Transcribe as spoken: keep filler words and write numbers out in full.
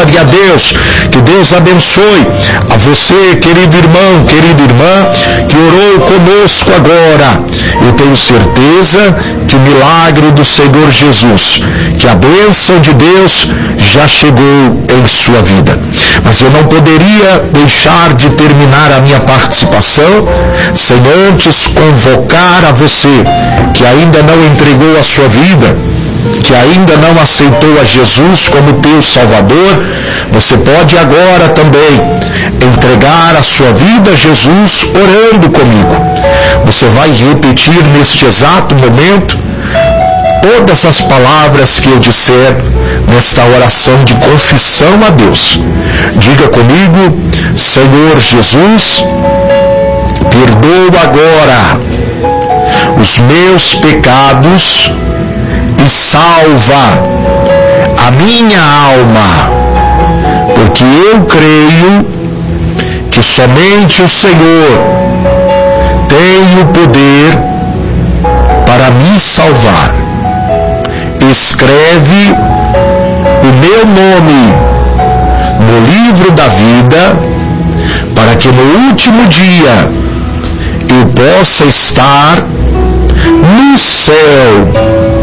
Glória a Deus. Que Deus abençoe a você, querido irmão, querida irmã, que orou conosco agora. Eu tenho certeza que o milagre do Senhor Jesus, que a bênção de Deus já chegou em sua vida. Mas eu não poderia deixar de terminar a minha participação sem antes convocar a você que ainda não entregou a sua vida, que ainda não aceitou a Jesus como teu Salvador. Você pode agora também entregar a sua vida a Jesus orando comigo. Você vai repetir neste exato momento todas as palavras que eu disser nesta oração de confissão a Deus. Diga comigo: Senhor Jesus, perdoa agora os meus pecados e salva a minha alma, porque eu creio que somente o Senhor tem o poder para me salvar. Escreve o meu nome no livro da vida, para que no último dia eu possa estar no céu